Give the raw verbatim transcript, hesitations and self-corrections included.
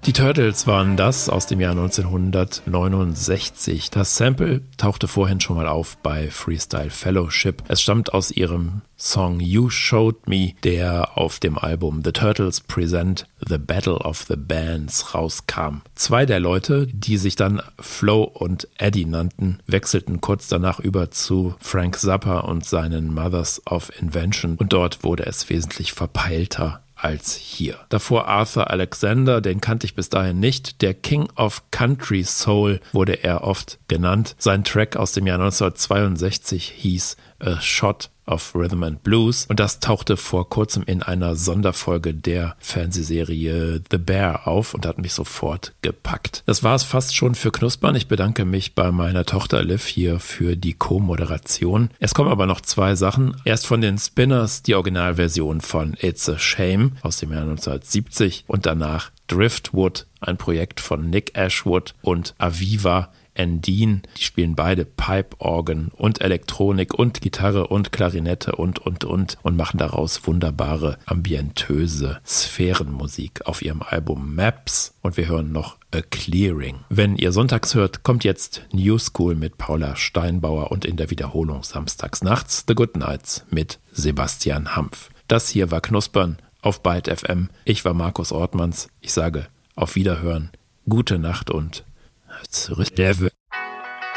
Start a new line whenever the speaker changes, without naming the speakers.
Die Turtles waren das aus dem Jahr neunzehnhundertneunundsechzig. Das Sample tauchte vorhin schon mal auf bei Freestyle Fellowship. Es stammt aus ihrem Song You Showed Me, der auf dem Album The Turtles Present The Battle of the Bands rauskam. Zwei der Leute, die sich dann Flo und Eddie nannten, wechselten kurz danach über zu Frank Zappa und seinen Mothers of Invention und dort wurde es wesentlich verpeilter als hier. Davor Arthur Alexander, den kannte ich bis dahin nicht. Der King of Country Soul wurde er oft genannt. Sein Track aus dem Jahr neunzehnhundertzweiundsechzig hieß A Shot of Rhythm and Blues und das tauchte vor kurzem in einer Sonderfolge der Fernsehserie The Bear auf und hat mich sofort gepackt. Das war es fast schon für Knuspern. Ich bedanke mich bei meiner Tochter Liv hier für die Co-Moderation. Es kommen aber noch zwei Sachen. Erst von den Spinners die Originalversion von It's a Shame aus dem Jahr neunzehnhundertsiebzig und danach Driftwood, ein Projekt von Nick Ashwood und Aviva Endine, die spielen beide Pipe-Organ und Elektronik und Gitarre und Klarinette und, und, und und machen daraus wunderbare, ambientöse Sphärenmusik auf ihrem Album Maps und wir hören noch A Clearing. Wenn ihr sonntags hört, kommt jetzt New School mit Paula Steinbauer und in der Wiederholung samstags nachts The Good Nights mit Sebastian Hampf. Das hier war Knuspern auf Byte F M. Ich war Markus Ortmanns. Ich sage auf Wiederhören, gute Nacht und zurück.